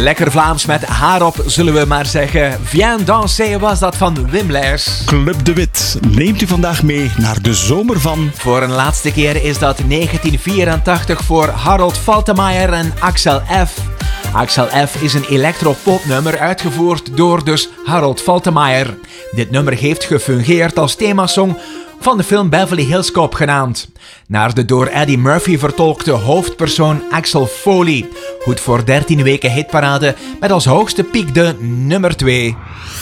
Lekker Vlaams met haar op, zullen we maar zeggen. Viens danser was dat van Wim Lers. Club de Wit neemt u vandaag mee naar de zomer van... Voor een laatste keer is dat 1984 voor Harold Faltermeyer en Axel F. Axel F is een electropopnummer uitgevoerd door dus Harold Faltermeyer. Dit nummer heeft gefungeerd als themasong van de film Beverly Hills Cop genaamd. Naar de door Eddie Murphy vertolkte hoofdpersoon Axel Foley. Goed voor 13 weken hitparade met als hoogste piek de nummer 2.